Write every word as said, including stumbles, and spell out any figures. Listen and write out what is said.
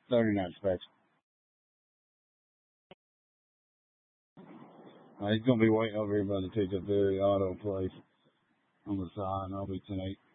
thirty-nine specs. Uh, he's gonna be waiting over here by the Ticket Ferry Auto place on the side, and I'll be ten eight.